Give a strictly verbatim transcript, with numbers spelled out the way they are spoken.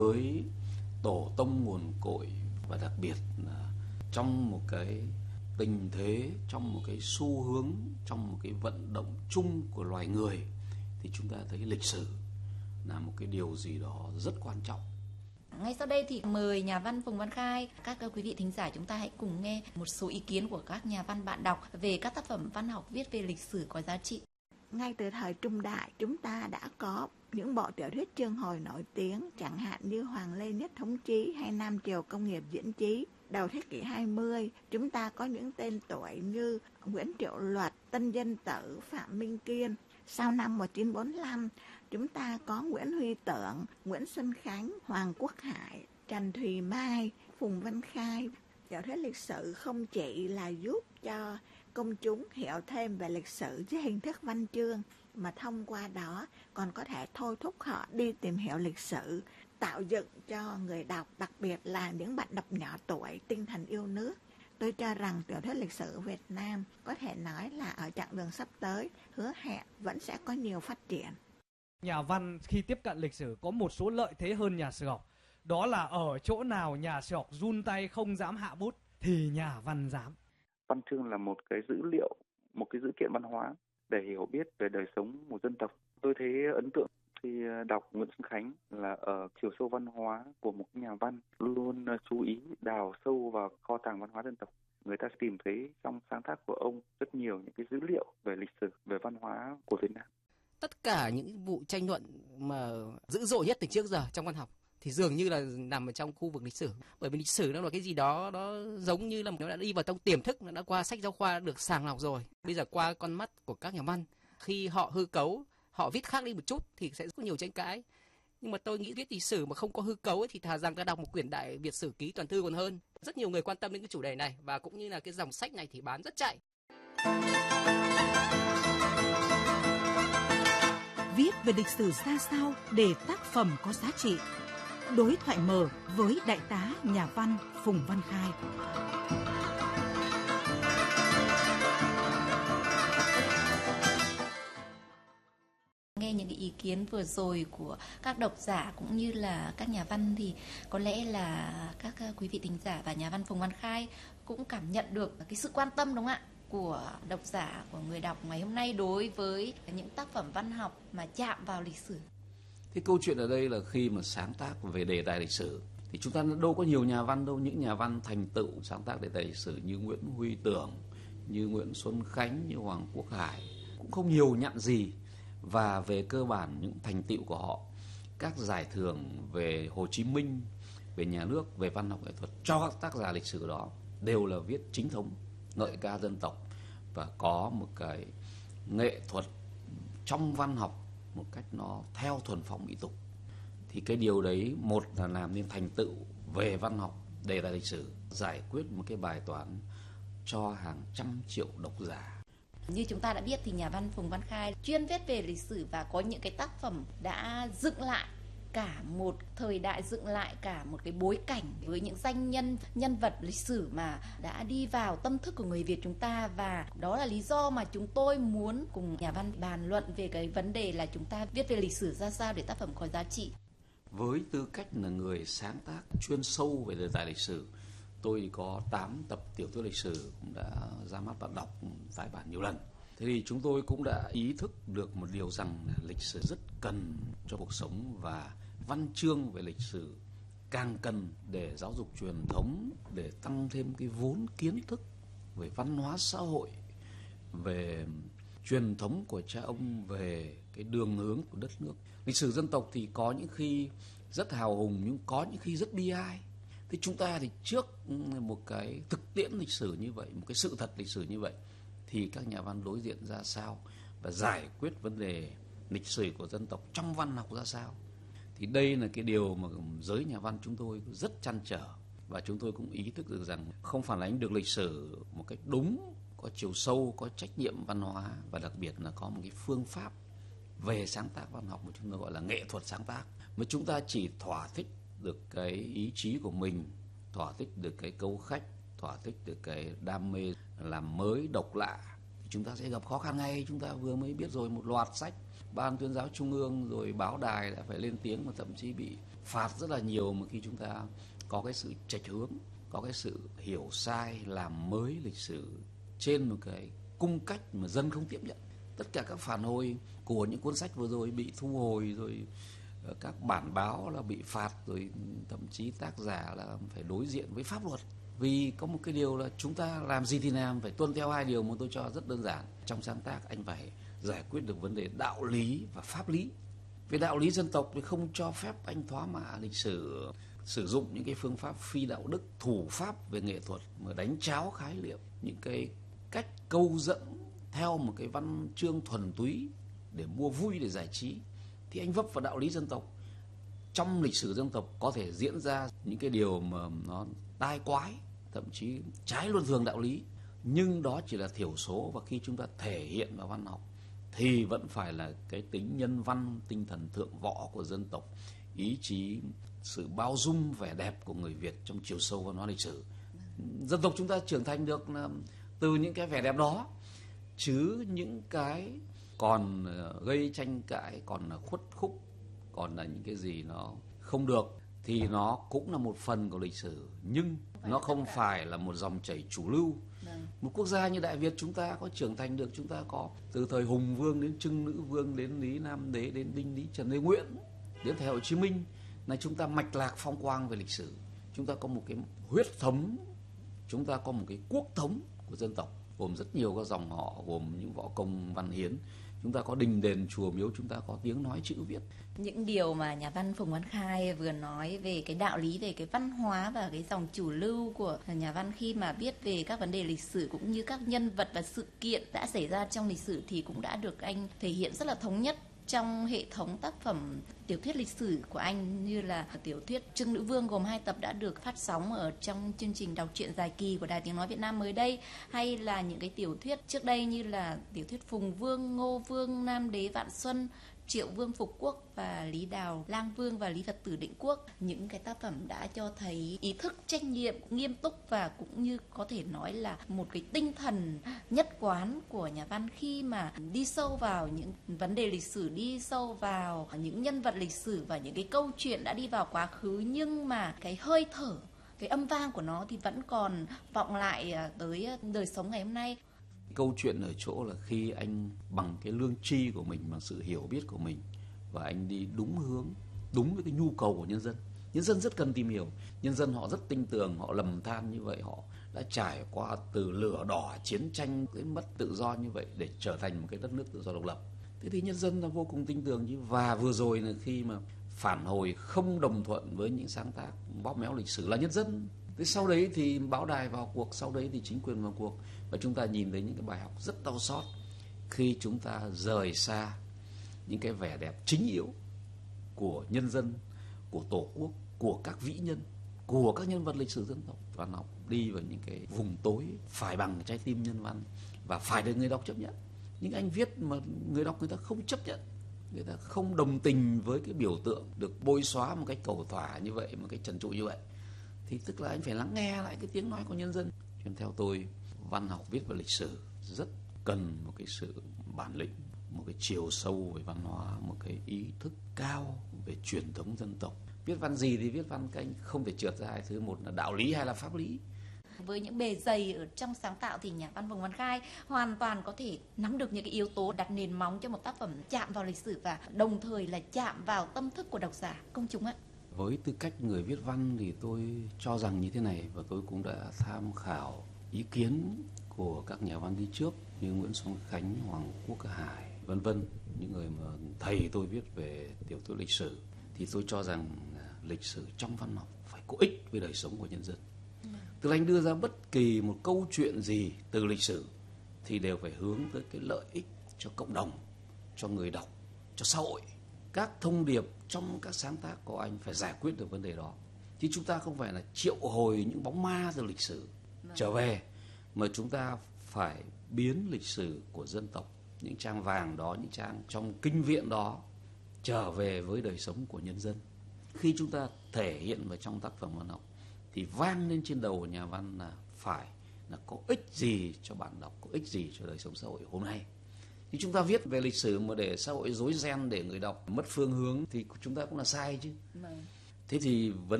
với tổ tông nguồn cội, và đặc biệt là trong một cái tình thế, trong một cái xu hướng, trong một cái vận động chung của loài người, thì chúng ta thấy lịch sử là một cái điều gì đó rất quan trọng. Ngay sau đây thì mời nhà văn Phùng Văn Khai, các quý vị thính giả chúng ta hãy cùng nghe một số ý kiến của các nhà văn bạn đọc về các tác phẩm văn học viết về lịch sử có giá trị. Ngay từ thời Trung Đại, chúng ta đã có những bộ tiểu thuyết chương hồi nổi tiếng, chẳng hạn như Hoàng Lê Nhất Thống Chí hay Nam Triều Công Nghiệp Diễn Chí. Đầu thế kỷ hai mươi, chúng ta có những tên tuổi như Nguyễn Triệu Luật, Tân Dân Tử, Phạm Minh Kiên. Sau năm một nghìn chín trăm bốn mươi lăm, chúng ta có Nguyễn Huy Tưởng, Nguyễn Xuân Khánh, Hoàng Quốc Hải, Trần Thùy Mai, Phùng Văn Khai. Tiểu thuyết lịch sử không chỉ là giúp cho công chúng hiểu thêm về lịch sử dưới hình thức văn chương, mà thông qua đó còn có thể thôi thúc họ đi tìm hiểu lịch sử, tạo dựng cho người đọc, đặc biệt là những bạn đọc nhỏ tuổi, tinh thần yêu nước. Tôi cho rằng tiểu thuyết lịch sử Việt Nam có thể nói là ở chặng đường sắp tới hứa hẹn vẫn sẽ có nhiều phát triển. Nhà văn khi tiếp cận lịch sử có một số lợi thế hơn nhà sử học. Đó là ở chỗ nào nhà sử học run tay không dám hạ bút thì nhà văn dám. Văn chương là một cái dữ liệu, một cái dữ kiện văn hóa để hiểu biết về đời sống một dân tộc. Tôi thấy ấn tượng khi đọc Nguyễn Xuân Khánh là ở chiều sâu văn hóa của một nhà văn luôn chú ý đào sâu vào kho tàng văn hóa dân tộc. Người ta tìm thấy trong sáng tác của ông rất nhiều những cái dữ liệu về lịch sử, về văn hóa của Việt Nam. Tất cả những vụ tranh luận mà dữ dội nhất từ trước giờ trong văn học thì dường như là nằm ở trong khu vực lịch sử, bởi vì lịch sử nó là cái gì đó nó giống như là nó đã đi vào trong tiềm thức, nó đã qua sách giáo khoa được sàng lọc rồi. Bây giờ qua con mắt của các nhà văn, khi họ hư cấu, họ viết khác đi một chút thì sẽ có nhiều tranh cãi. Nhưng mà tôi nghĩ viết lịch sử mà không có hư cấu ấy, thì thà rằng ta đọc một quyển Đại Việt Sử Ký toàn thư còn hơn. Rất nhiều người quan tâm đến cái chủ đề này và cũng như là cái dòng sách này thì bán rất chạy. Viết về lịch sử ra sao để tác phẩm có giá trị? Đối thoại mở với đại tá nhà văn Phùng Văn Khai. Nghe những cái ý kiến vừa rồi của các độc giả cũng như là các nhà văn thì có lẽ là các quý vị thính giả và nhà văn Phùng Văn Khai cũng cảm nhận được cái sự quan tâm, đúng không ạ, của độc giả, của người đọc ngày hôm nay đối với những tác phẩm văn học mà chạm vào lịch sử. Cái câu chuyện ở đây là khi mà sáng tác về đề tài lịch sử thì chúng ta đâu có nhiều nhà văn đâu. Những nhà văn thành tựu sáng tác đề tài lịch sử như Nguyễn Huy Tưởng, như Nguyễn Xuân Khánh, như Hoàng Quốc Hải cũng không nhiều nhặn gì. Và về cơ bản những thành tựu của họ, các giải thưởng về Hồ Chí Minh, về nhà nước, về văn học nghệ thuật cho các tác giả lịch sử đó đều là viết chính thống, ngợi ca dân tộc và có một cái nghệ thuật trong văn học một cách nó theo thuần phong mỹ tục. Thì cái điều đấy, một là làm nên thành tựu về văn học đề tài lịch sử, giải quyết một cái bài toán cho hàng trăm triệu độc giả. Như chúng ta đã biết thì nhà văn Phùng Văn Khai chuyên viết về lịch sử và có những cái tác phẩm đã dựng lại cả một thời đại, dựng lại cả một cái bối cảnh với những danh nhân, nhân vật lịch sử mà đã đi vào tâm thức của người Việt chúng ta. Và đó là lý do mà chúng tôi muốn cùng nhà văn bàn luận về cái vấn đề là chúng ta viết về lịch sử ra sao để tác phẩm có giá trị. Với tư cách là người sáng tác chuyên sâu về đề tài lịch sử, tôi có tám tập tiểu thuyết lịch sử cũng đã ra mắt bạn đọc tái bản nhiều lần. Thế thì chúng tôi cũng đã ý thức được một điều rằng là lịch sử rất cần cho cuộc sống, và văn chương về lịch sử càng cần để giáo dục truyền thống, để tăng thêm cái vốn kiến thức về văn hóa xã hội, về truyền thống của cha ông, về cái đường hướng của đất nước. Lịch sử dân tộc thì có những khi rất hào hùng nhưng có những khi rất bi ai. Thế chúng ta thì trước một cái thực tiễn lịch sử như vậy, một cái sự thật lịch sử như vậy, thì các nhà văn đối diện ra sao và giải quyết vấn đề lịch sử của dân tộc trong văn học ra sao. Thì đây là cái điều mà giới nhà văn chúng tôi rất trăn trở, và chúng tôi cũng ý thức được rằng không phản ánh được lịch sử một cách đúng, có chiều sâu, có trách nhiệm văn hóa, và đặc biệt là có một cái phương pháp về sáng tác văn học mà chúng tôi gọi là nghệ thuật sáng tác. Mà chúng ta chỉ thỏa thích được cái ý chí của mình, thỏa thích được cái câu khách, thỏa thích được cái đam mê làm mới, độc lạ, thì chúng ta sẽ gặp khó khăn ngay. Chúng ta vừa mới biết rồi, một loạt sách Ban Tuyên giáo Trung ương rồi báo đài đã phải lên tiếng, mà thậm chí bị phạt rất là nhiều mà khi chúng ta có cái sự chệch hướng, có cái sự hiểu sai, làm mới lịch sử trên một cái cung cách mà dân không tiếp nhận. Tất cả các phản hồi của những cuốn sách vừa rồi bị thu hồi, rồi các bản báo là bị phạt, rồi thậm chí tác giả là phải đối diện với pháp luật. Vì có một cái điều là chúng ta làm gì thì làm, phải tuân theo hai điều mà tôi cho rất đơn giản. Trong sáng tác anh phải giải quyết được vấn đề đạo lý và pháp lý. Về đạo lý dân tộc thì không cho phép anh thoá mạ lịch sử, sử dụng những cái phương pháp phi đạo đức, thủ pháp về nghệ thuật mà đánh tráo khái niệm, những cái cách câu dẫn theo một cái văn chương thuần túy để mua vui, để giải trí. Thì anh vấp vào đạo lý dân tộc. Trong lịch sử dân tộc có thể diễn ra những cái điều mà nó tai quái, thậm chí trái luân thường đạo lý, nhưng đó chỉ là thiểu số. Và khi chúng ta thể hiện vào văn học thì vẫn phải là cái tính nhân văn, tinh thần thượng võ của dân tộc, ý chí, sự bao dung, vẻ đẹp của người Việt trong chiều sâu văn hóa lịch sử. Dân tộc chúng ta trưởng thành được từ những cái vẻ đẹp đó, chứ những cái còn gây tranh cãi, còn là khuất khúc, còn là những cái gì nó không được thì nó cũng là một phần của lịch sử, nhưng nó không phải là một dòng chảy chủ lưu. Một quốc gia như Đại Việt chúng ta có trưởng thành được, chúng ta có từ thời Hùng Vương đến Trưng Nữ Vương, đến Lý Nam Đế, đến Đinh Lý Trần Lê Nguyễn, đến thời Hồ Chí Minh, là chúng ta mạch lạc phong quang về lịch sử. Chúng ta có một cái huyết thống, chúng ta có một cái quốc thống của dân tộc, gồm rất nhiều các dòng họ, gồm những võ công văn hiến. Chúng ta có đình đền chùa miếu, chúng ta có tiếng nói chữ viết. Những điều mà nhà văn Phùng Văn Khai vừa nói về cái đạo lý, về cái văn hóa và cái dòng chủ lưu của nhà văn khi mà viết về các vấn đề lịch sử cũng như các nhân vật và sự kiện đã xảy ra trong lịch sử thì cũng đã được anh thể hiện rất là thống nhất trong hệ thống tác phẩm tiểu thuyết lịch sử của anh, như là tiểu thuyết Trưng Nữ Vương gồm hai tập đã được phát sóng ở trong chương trình đọc truyện dài kỳ của Đài Tiếng Nói Việt Nam mới đây, hay là những cái tiểu thuyết trước đây như là tiểu thuyết Phùng Vương, Ngô Vương, Nam Đế Vạn Xuân, Triệu Vương Phục Quốc và Lý Đào Lang Vương và Lý Phật Tử Định Quốc. Những cái tác phẩm đã cho thấy ý thức trách nhiệm nghiêm túc và cũng như có thể nói là một cái tinh thần nhất quán của nhà văn khi mà đi sâu vào những vấn đề lịch sử, đi sâu vào những nhân vật lịch sử và những cái câu chuyện đã đi vào quá khứ, nhưng mà cái hơi thở, cái âm vang của nó thì vẫn còn vọng lại tới đời sống ngày hôm nay. Câu chuyện ở chỗ là khi anh bằng cái lương tri của mình, bằng sự hiểu biết của mình, và anh đi đúng hướng, đúng với cái nhu cầu của nhân dân. Nhân dân rất cần tìm hiểu, nhân dân họ rất tinh tường, họ lầm than như vậy, họ đã trải qua từ lửa đỏ, chiến tranh, đến mất tự do như vậy để trở thành một cái đất nước tự do độc lập. Thế thì nhân dân là vô cùng tinh tường chứ. Và vừa rồi là khi mà phản hồi không đồng thuận với những sáng tác bóp méo lịch sử là nhân dân. Thế sau đấy thì báo đài vào cuộc, sau đấy thì chính quyền vào cuộc. Và chúng ta nhìn thấy những cái bài học rất đau xót khi chúng ta rời xa những cái vẻ đẹp chính yếu của nhân dân, của Tổ quốc, của các vĩ nhân, của các nhân vật lịch sử dân tộc. Văn học đi vào những cái vùng tối phải bằng trái tim nhân văn và phải được người đọc chấp nhận. Nhưng anh viết mà người đọc người ta không chấp nhận, người ta không đồng tình với cái biểu tượng được bôi xóa một cách cầu thỏa như vậy, một cách trần trụi như vậy, thì tức là anh phải lắng nghe lại cái tiếng nói của nhân dân. Cho nên theo tôi, văn học viết về lịch sử rất cần một cái sự bản lĩnh, một cái chiều sâu về văn hóa, một cái ý thức cao về truyền thống dân tộc. Viết văn gì thì viết văn cái anh không thể trượt ra hai thứ, một là đạo lý, hai là pháp lý. Với những bề dày ở trong sáng tạo thì nhà văn Phùng Văn Khai hoàn toàn có thể nắm được những cái yếu tố đặt nền móng cho một tác phẩm chạm vào lịch sử và đồng thời là chạm vào tâm thức của độc giả, công chúng ạ. Với tư cách người viết văn thì tôi cho rằng như thế này, và tôi cũng đã tham khảo ý kiến của các nhà văn đi trước như Nguyễn Xuân Khánh, Hoàng Quốc Hải, vân vân, những người mà thầy tôi viết về tiểu thuyết lịch sử, thì tôi cho rằng lịch sử trong văn học phải có ích với đời sống của nhân dân. Tức là anh đưa ra bất kỳ một câu chuyện gì từ lịch sử thì đều phải hướng tới cái lợi ích cho cộng đồng, cho người đọc, cho xã hội. Các thông điệp trong các sáng tác của anh phải giải quyết được vấn đề đó. Chứ chúng ta không phải là triệu hồi những bóng ma từ lịch sử trở về, mà chúng ta phải biến lịch sử của dân tộc, những trang vàng đó, những trang trong kinh viện đó trở về với đời sống của nhân dân. Khi chúng ta thể hiện vào trong tác phẩm văn học thì vang lên trên đầu của nhà văn là phải là có ích gì cho bạn đọc, có ích gì cho đời sống xã hội hôm nay. Thì chúng ta viết về lịch sử mà để xã hội rối ren, để người đọc mất phương hướng thì chúng ta cũng là sai chứ. Thế thì vấn